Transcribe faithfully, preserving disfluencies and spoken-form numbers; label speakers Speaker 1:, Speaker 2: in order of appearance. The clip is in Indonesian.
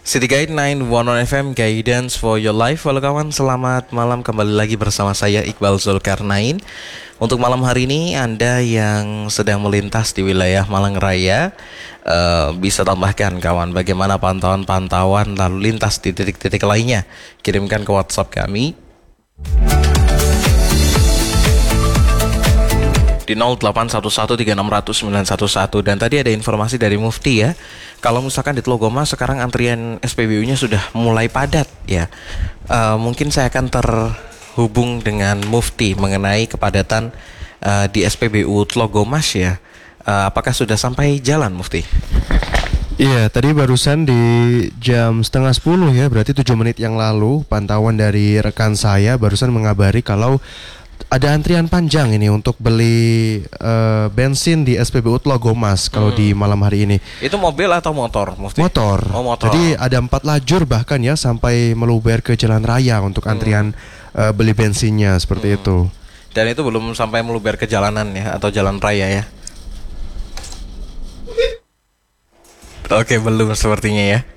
Speaker 1: City Guide sembilan satu F M Guidance for Your Life. Halo kawan, selamat malam, kembali lagi bersama saya Iqbal Zulkarnain. Untuk malam hari ini, Anda yang sedang melintas di wilayah Malang Raya uh, bisa tambahkan kawan bagaimana pantauan-pantauan lalu lintas di titik-titik lainnya. Kirimkan ke WhatsApp kami di nol delapan satu satu tiga enam nol nol sembilan satu satu. Dan tadi ada informasi dari Mufti ya, kalau misalkan di Tlogomas sekarang antrian S P B U-nya sudah mulai padat ya. uh, Mungkin saya akan terhubung dengan Mufti mengenai kepadatan uh, di S P B U Tlogomas ya. uh, Apakah sudah sampai jalan Mufti?
Speaker 2: Iya, tadi barusan di jam setengah sepuluh ya, berarti tujuh menit yang lalu, pantauan dari rekan saya barusan mengabari kalau ada antrian panjang ini untuk beli uh, bensin di S P B U Tlogomas kalau hmm. di malam hari ini.
Speaker 1: Itu mobil atau motor, Mufti?
Speaker 2: Motor.
Speaker 1: Oh, motor.
Speaker 2: Jadi ada empat lajur bahkan ya sampai meluber ke jalan raya untuk antrian hmm. uh, beli bensinnya seperti hmm. itu.
Speaker 1: Dan itu belum sampai meluber ke jalanan ya atau jalan raya ya? Oke, belum sepertinya ya.